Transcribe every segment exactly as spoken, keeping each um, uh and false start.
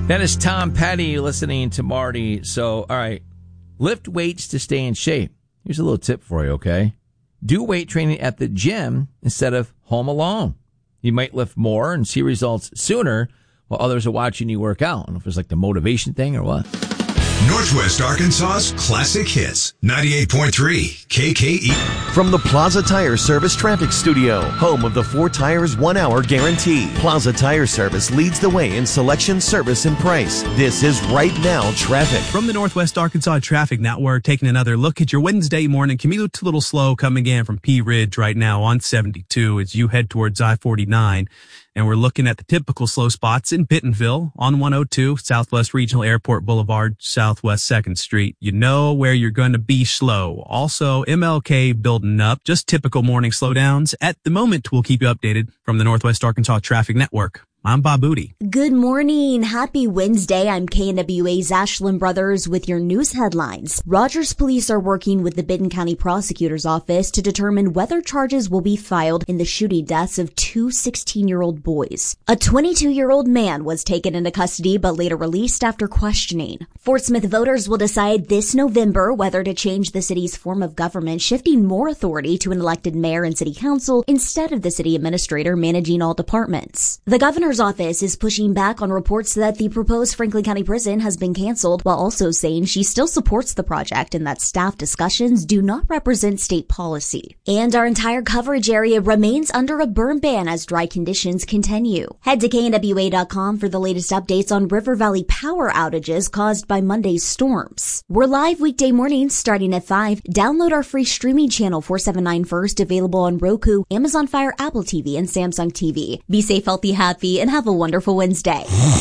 That is Tom Petty listening to Marty. So, all right, lift weights to stay in shape. Here's a little tip for you, okay? Do weight training at the gym instead of home alone. You might lift more and see results sooner while others are watching you work out. I don't know if it's like the motivation thing or what. Northwest Arkansas's classic hits, ninety-eight point three K K E. From the Plaza Tire Service Traffic Studio, home of the four tires, one hour guarantee. Plaza Tire Service leads the way in selection, service, and price. This is Right Now Traffic. From the Northwest Arkansas Traffic Network, taking another look at your Wednesday morning commute. A little slow coming in from Pea Ridge right now on seventy-two as you head towards I forty-nine. And we're looking at the typical slow spots in Bentonville on one oh two, Southwest Regional Airport Boulevard, Southwest second Street. You know where you're going to be slow. Also, M L K building up. Just typical morning slowdowns. At the moment, we'll keep you updated from the Northwest Arkansas Traffic Network. I'm Bob Booty. Good morning. Happy Wednesday. I'm K N W A's Ashlyn Brothers with your news headlines. Rogers police are working with the Benton County Prosecutor's Office to determine whether charges will be filed in the shooting deaths of two sixteen-year-old boys. A twenty-two-year-old man was taken into custody but later released after questioning. Fort Smith voters will decide this November whether to change the city's form of government, shifting more authority to an elected mayor and city council instead of the city administrator managing all departments. The governor's office is pushing back on reports that the proposed Franklin County Prison has been canceled, while also saying she still supports the project and that staff discussions do not represent state policy. And our entire coverage area remains under a burn ban as dry conditions continue. Head to K N W A dot com for the latest updates on River Valley power outages caused by Monday's storms. We're live weekday mornings starting at five. Download our free streaming channel four seventy-nine First, available on Roku, Amazon Fire, Apple T V, and Samsung T V. Be safe, healthy, happy, and have a wonderful Wednesday.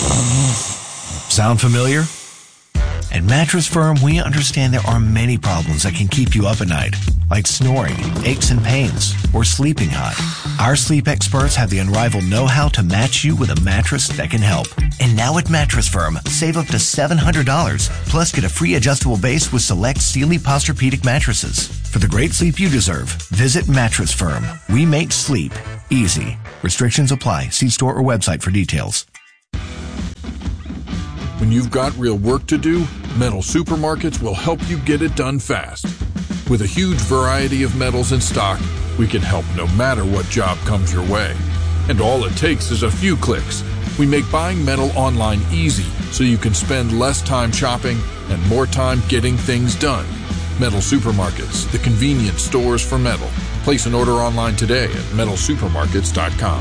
Sound familiar? At Mattress Firm, we understand there are many problems that can keep you up at night, like snoring, aches and pains, or sleeping hot. Our sleep experts have the unrivaled know-how to match you with a mattress that can help. And now at Mattress Firm, save up to seven hundred dollars, plus get a free adjustable base with select Sealy Posturepedic mattresses. For the great sleep you deserve, visit Mattress Firm. We make sleep easy. Restrictions apply. See store or website for details. When you've got real work to do, Metal Supermarkets will help you get it done fast. With a huge variety of metals in stock, we can help no matter what job comes your way. And all it takes is a few clicks. We make buying metal online easy so you can spend less time shopping and more time getting things done. Metal Supermarkets, the convenience stores for metal. Place an order online today at metal supermarkets dot com.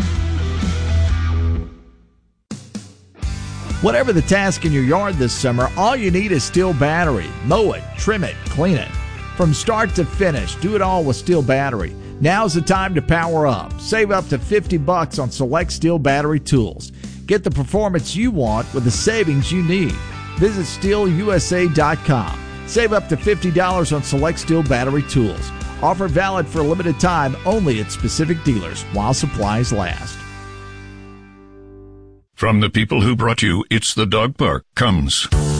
Whatever the task in your yard this summer, all you need is Steel Battery. Mow it, trim it, clean it. From start to finish, do it all with Steel Battery. Now's the time to power up. Save up to fifty bucks on select Steel Battery tools. Get the performance you want with the savings you need. Visit steel u s a dot com. Save up to fifty dollars on select Steel Battery tools. Offer valid for a limited time only at specific dealers while supplies last. From the people who brought you It's the Dog Park comes